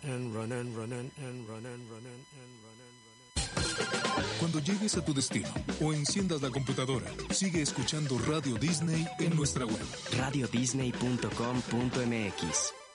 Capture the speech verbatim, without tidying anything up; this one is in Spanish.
and running, running and running, running and running. Cuando llegues a tu destino o enciendas la computadora, sigue escuchando Radio Disney en nuestra web. radio disney punto com punto m x